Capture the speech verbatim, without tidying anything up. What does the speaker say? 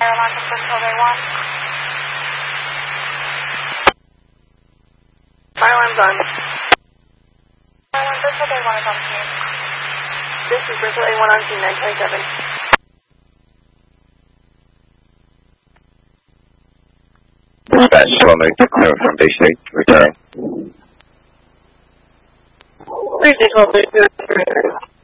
Airlines Bristol Day one. Fire alarm's on. Airline Bristol Day one is on scene. This is Bristol A one on scene, nine twenty-seven. Dispatch, twelve ninety-six from Bay State, return. Thursday, twelve thirty.